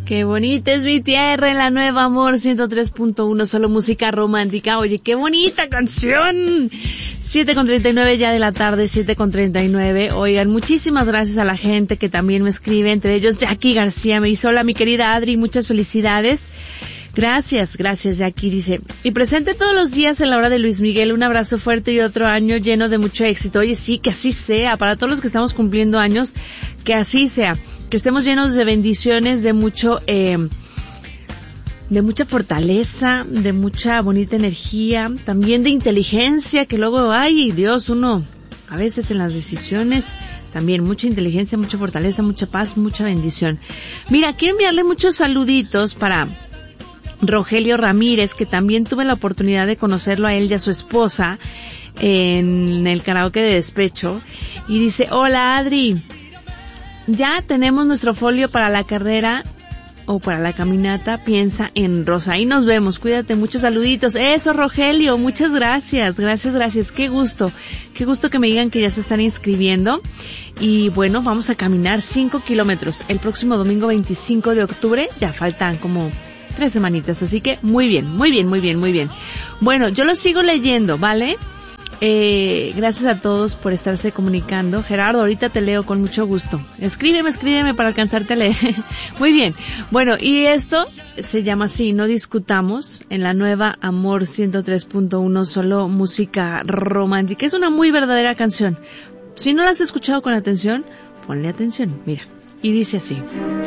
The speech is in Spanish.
Qué bonita es mi tierra en la nueva Amor 103.1, solo música romántica. Oye, qué bonita canción. 7:39 ya de la tarde, 7:39. Oigan, muchísimas gracias a la gente que también me escribe, entre ellos Jackie García me dice: hola mi querida Adri, muchas felicidades. Gracias Jackie, dice, y presente todos los días en la hora de Luis Miguel, un abrazo fuerte y otro año lleno de mucho éxito. Oye, sí, que así sea, para todos los que estamos cumpliendo años, que así sea. Que estemos llenos de bendiciones, de mucha fortaleza, de mucha bonita energía, también de inteligencia, que luego, ay Dios, uno a veces en las decisiones, también mucha inteligencia, mucha fortaleza, mucha paz, mucha bendición. Mira, quiero enviarle muchos saluditos para Rogelio Ramírez, que también tuve la oportunidad de conocerlo a él y a su esposa en el karaoke de despecho, y dice: hola Adri, ya tenemos nuestro folio para la carrera o para la caminata, piensa en Rosa. Ahí nos vemos, cuídate, muchos saluditos. Eso, Rogelio, muchas gracias. Qué gusto que me digan que ya se están inscribiendo. Y bueno, vamos a caminar 5 kilómetros el próximo domingo 25 de octubre. Ya faltan como 3 semanitas, así que muy bien. Bueno, yo lo sigo leyendo, ¿vale? Gracias a todos por estarse comunicando. Gerardo, ahorita te leo con mucho gusto. Escríbeme para alcanzarte a leer. Muy bien. Bueno, y esto se llama así: No discutamos, en la nueva Amor 103.1, solo música romántica. Es una muy verdadera canción. Si no la has escuchado con atención, ponle atención. Mira, y dice así: